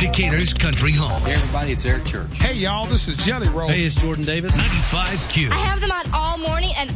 Decatur's country home. Hey, everybody, it's Eric Church. Hey, y'all, this is Jelly Roll. Hey, it's Jordan Davis. 95Q. I have them on all morning and